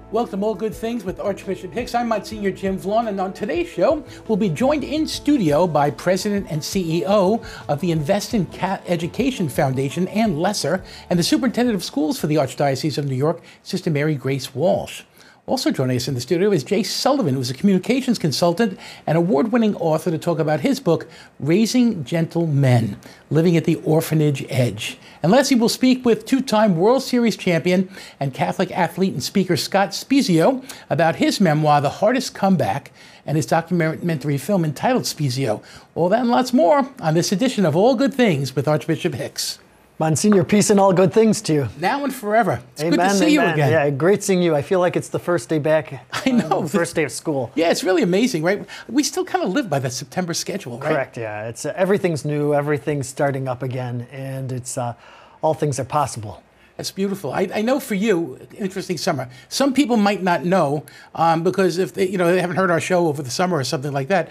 Welcome to All Good Things with Archbishop Hicks. I'm Monsignor Jim Vaughn, and on today's show, we'll be joined in studio by President and CEO of the Invest in Education Foundation, Ann Lesser, and the Superintendent of Schools for the Archdiocese of New York, Sister Mary Grace Walsh. Also joining us in the studio is Jay Sullivan, who's a communications consultant and award-winning author, to talk about his book, Raising Gentle Men, Living at the Orphanage Edge. And lastly, we'll speak with two-time World Series champion and Catholic athlete and speaker Scott Spiezio about his memoir, The Hardest Comeback, and his documentary film entitled Spiezio. All that and lots more on this edition of All Good Things with Archbishop Hicks. Monsignor, peace and all good things to you. Now and forever. It's Amen, good to see you again. Yeah, great seeing you. I feel like it's the first day back. I know. The first day of school. Yeah, it's really amazing, right? We still kind of live by that September schedule, right? Correct, yeah. It's everything's new, everything's starting up again, and it's all things are possible. That's beautiful. I know for you, interesting summer. Some people might not know because if they haven't heard our show over the summer or something like that.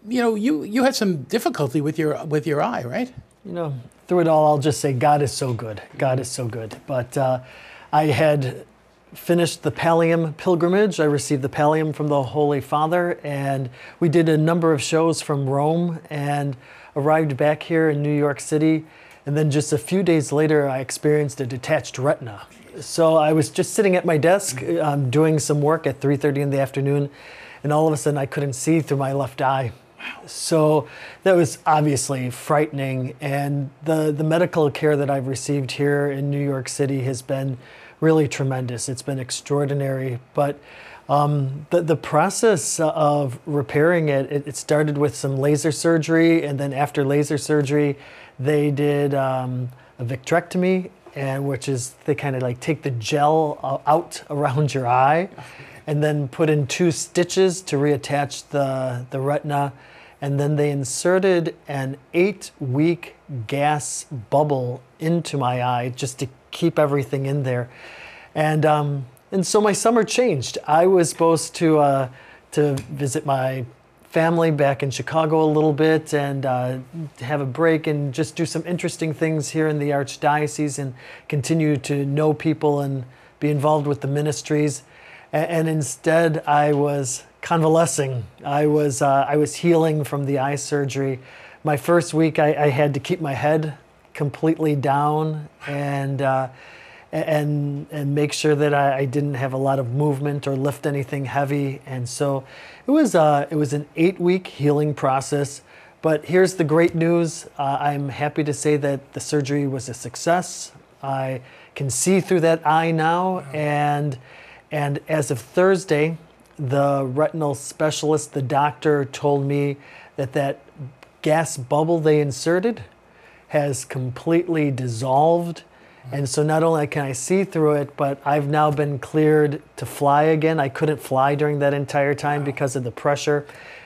You had some difficulty with your eye, right? Through it all, I'll just say God is so good. God is so good. But I had finished the Pallium pilgrimage. I received the Pallium from the Holy Father, and we did a number of shows from Rome and arrived back here in New York City. And then just a few days later, I experienced a detached retina. So I was just sitting at my desk doing some work at 3:30 in the afternoon, and all of a sudden I couldn't see through my left eye. So that was obviously frightening, and the medical care that I've received here in New York City has been really tremendous. It's been extraordinary, but the process of repairing it started with some laser surgery, and then after laser surgery, they did a vitrectomy, and which is they kind of like take the gel out around your eye, and then put in 2 stitches to reattach the retina. And then they inserted an 8-week gas bubble into my eye just to keep everything in there. And so my summer changed. I was supposed to visit my family back in Chicago a little bit and have a break and just do some interesting things here in the Archdiocese and continue to know people and be involved with the ministries. And instead, I was convalescing. I was healing from the eye surgery. My first week, I had to keep my head completely down and make sure that I didn't have a lot of movement or lift anything heavy. And so it was an 8-week healing process. But here's the great news. I'm happy to say that the surgery was a success. I can see through that eye now, and as of Thursday, the retinal specialist, the doctor, told me that gas bubble they inserted has completely dissolved. And so not only can I see through it, but I've now been cleared to fly again. I couldn't fly during that entire time because of the pressure.